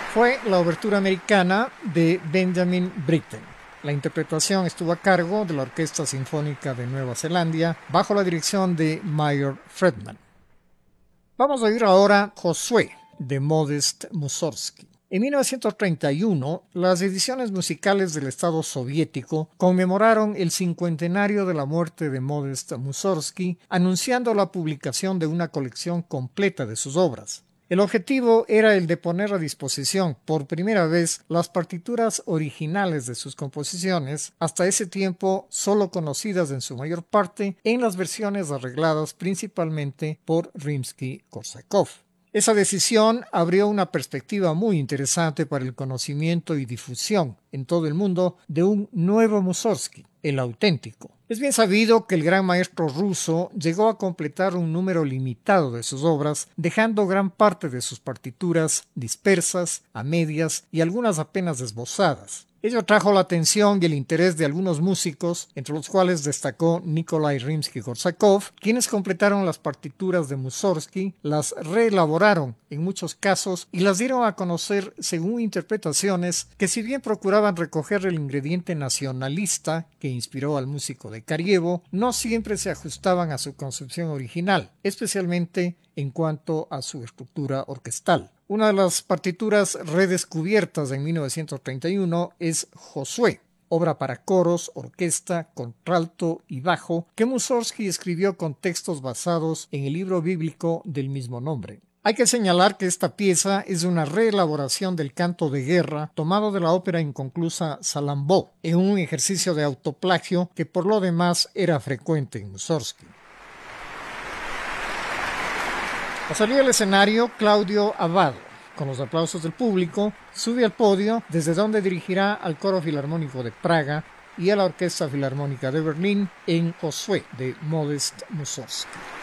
fue la obertura americana de Benjamin Britten. La interpretación estuvo a cargo de la Orquesta Sinfónica de Nueva Zelanda bajo la dirección de Mayer Fredman. Vamos a oír ahora Josué de Modest Mussorgsky. En 1931, las ediciones musicales del Estado soviético conmemoraron el cincuentenario de la muerte de Modest Mussorgsky, anunciando la publicación de una colección completa de sus obras. El objetivo era el de poner a disposición por primera vez las partituras originales de sus composiciones, hasta ese tiempo solo conocidas en su mayor parte en las versiones arregladas principalmente por Rimsky-Korsakov. Esa decisión abrió una perspectiva muy interesante para el conocimiento y difusión en todo el mundo de un nuevo Mussorgsky, el auténtico. Es bien sabido que el gran maestro ruso llegó a completar un número limitado de sus obras, dejando gran parte de sus partituras dispersas, a medias y algunas apenas esbozadas. Ello trajo la atención y el interés de algunos músicos, entre los cuales destacó Nikolai Rimsky-Korsakov, quienes completaron las partituras de Mussorgsky, las reelaboraron en muchos casos y las dieron a conocer según interpretaciones que, si bien procuraban recoger el ingrediente nacionalista que inspiró al músico de Karyevo, no siempre se ajustaban a su concepción original, especialmente en cuanto a su estructura orquestal. Una de las partituras redescubiertas en 1931 es Josué, obra para coros, orquesta, contralto y bajo, que Mussorgsky escribió con textos basados en el libro bíblico del mismo nombre. Hay que señalar que esta pieza es una reelaboración del canto de guerra tomado de la ópera inconclusa Salammbô, en un ejercicio de autoplagio que por lo demás era frecuente en Mussorgsky. A salir del escenario, Claudio Abbado, con los aplausos del público, sube al podio, desde donde dirigirá al Coro Filarmónico de Praga y a la Orquesta Filarmónica de Berlín en Josué de Modest Mussorgsky.